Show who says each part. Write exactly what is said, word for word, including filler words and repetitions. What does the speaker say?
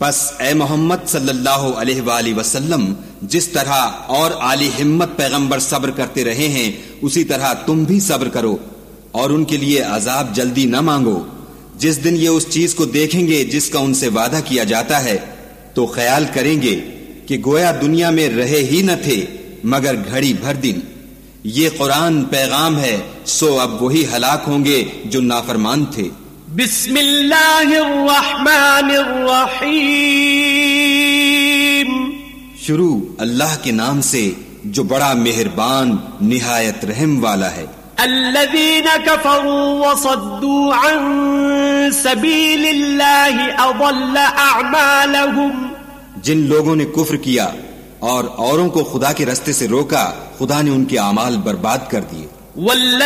Speaker 1: बस ए मोहम्मद सल्लल्लाहु अलैहि वसल्लम जिस तरह और आली हिम्मत पैगंबर सब्र करते रहे हैं उसी तरह तुम भी सब्र करो और उनके लिए अजाब जल्दी न मांगो। जिस दिन ये उस चीज को देखेंगे जिसका उनसे वादा किया जाता है तो ख्याल करेंगे कि गोया दुनिया में रहे ही न थे मगर घड़ी भर दिन। ये कुरान पैगाम है, सो अब वही हलाक होंगे जो नाफरमान थे।
Speaker 2: बिस्मिल्लाहिर्रहमानिर्रहीम।
Speaker 1: शुरू अल्लाह के नाम से जो बड़ा मेहरबान निहायत रहम वाला है।
Speaker 2: अल्लज़ीना कफ़रू वसद्दू अन सबीलिल्लाहि अज़ल्ल अअमालहुम।
Speaker 1: जिन लोगों ने कुफ्र किया और औरों को खुदा के रास्ते से रोका खुदा ने उनके अमाल बर्बाद कर दिए।